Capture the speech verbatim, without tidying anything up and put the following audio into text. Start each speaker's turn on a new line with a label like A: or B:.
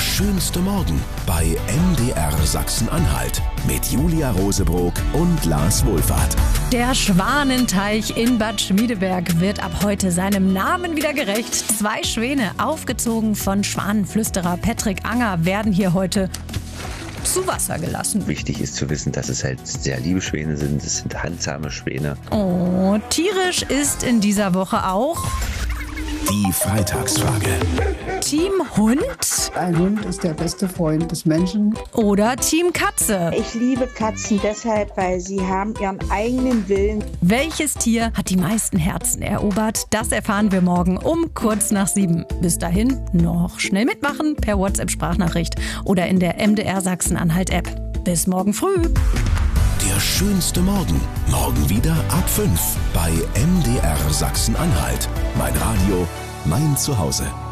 A: schönste Morgen bei M D R Sachsen-Anhalt mit Julia Rosebrock und Lars Wohlfahrt.
B: Der Schwanenteich in Bad Schmiedeberg wird ab heute seinem Namen wieder gerecht. Zwei Schwäne, aufgezogen von Schwanenflüsterer Patrick Anger, werden hier heute zu Wasser gelassen.
C: Wichtig ist zu wissen, dass es halt sehr liebe Schwäne sind. Es sind handsame Schwäne.
B: Oh, tierisch ist in dieser Woche auch
A: die Freitagsfrage.
B: Team Hund?
D: Ein Hund ist der beste Freund des Menschen.
B: Oder Team Katze?
E: Ich liebe Katzen deshalb, weil sie haben ihren eigenen Willen.
B: Welches Tier hat die meisten Herzen erobert? Das erfahren wir morgen um kurz nach sieben. Bis dahin noch schnell mitmachen per WhatsApp-Sprachnachricht oder in der M D R Sachsen-Anhalt-App. Bis morgen früh.
A: Der schönste Morgen. Morgen wieder ab fünf bei M D R Sachsen-Anhalt. Mein Radio, mein Zuhause.